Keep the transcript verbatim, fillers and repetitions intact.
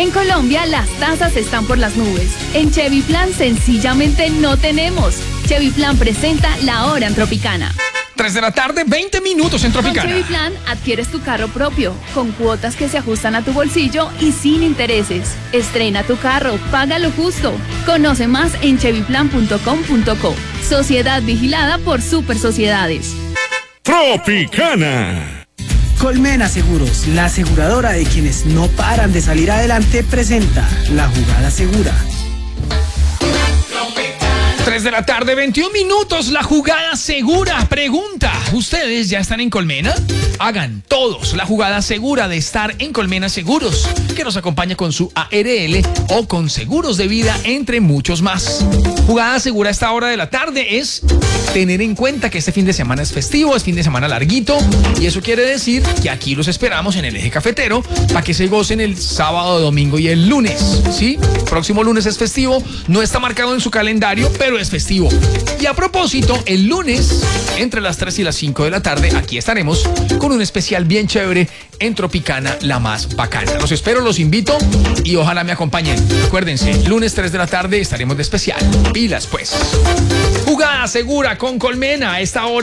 En Colombia las tasas están por las nubes. En Chevy Plan sencillamente no tenemos. Chevy Plan presenta La Hora en Tropicana. tres de la tarde, veinte minutos en Tropicana. Con Chevy Plan adquieres tu carro propio, con cuotas que se ajustan a tu bolsillo y sin intereses. Estrena tu carro, paga lo justo. Conoce más en chevy plan punto com punto co. Sociedad vigilada por Super Sociedades. Tropicana. Colmena Seguros, la aseguradora de quienes no paran de salir adelante, presenta La Jugada Segura. tres de la tarde, veintiún minutos, La Jugada Segura. Pregunta, ¿ustedes ya están en Colmena? Hagan todos la jugada segura de estar en Colmena Seguros, que nos acompaña con su A R L o con seguros de vida, entre muchos más. Jugada segura a esta hora de la tarde es tener en cuenta que este fin de semana es festivo, es fin de semana larguito, y eso quiere decir que aquí los esperamos en el Eje Cafetero para que se gocen el sábado, domingo y el lunes, ¿sí? Próximo lunes es festivo, no está marcado en su calendario, pero es festivo. Y a propósito, el lunes, entre las tres y las cinco de la tarde, aquí estaremos con un especial bien chévere en Tropicana, la más bacana. Los espero, los invito y ojalá me acompañen. Acuérdense, lunes tres de la tarde estaremos de especial. Pilas, pues. Jugada segura con Colmena a esta hora.